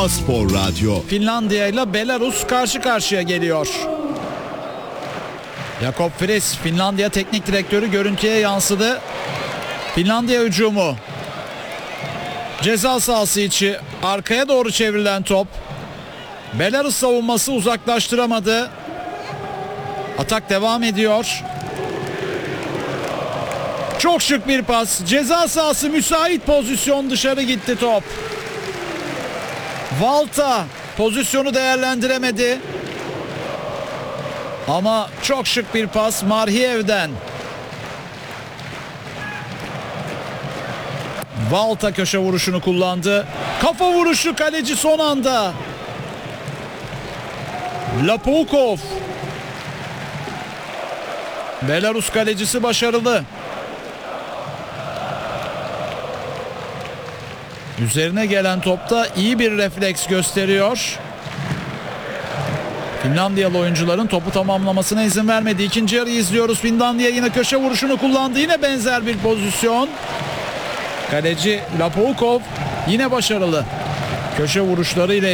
A-Spor Radyo. Finlandiya ile Belarus karşı karşıya geliyor. Jakob Friis, Finlandiya teknik direktörü, görüntüye yansıdı. Finlandiya hücumu. Ceza sahası içi arkaya doğru çevrilen top. Belarus savunması uzaklaştıramadı. Atak devam ediyor. Çok şık bir pas. Ceza sahası müsait pozisyon, dışarı gitti top. Valta pozisyonu değerlendiremedi. Ama çok şık bir pas Marhiev'den. Valta köşe vuruşunu kullandı. Kafa vuruşu, kaleci son anda. Lapoukov. Belarus kalecisi başarılı. Üzerine gelen topta iyi bir refleks gösteriyor. Finlandiyalı oyuncuların topu tamamlamasına izin vermedi. İkinci yarıyı izliyoruz. Finlandiya yine köşe vuruşunu kullandı. Yine benzer bir pozisyon. Kaleci Lapoukov yine başarılı. Köşe vuruşlarıyla